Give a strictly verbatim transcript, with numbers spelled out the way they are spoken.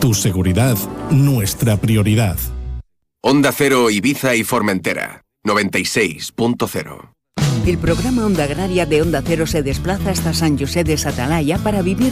Tu seguridad, nuestra prioridad. Onda Cero Ibiza y Formentera, noventa y seis punto cero. El programa Onda Agraria de Onda Cero se desplaza hasta San José de Satalaya para vivir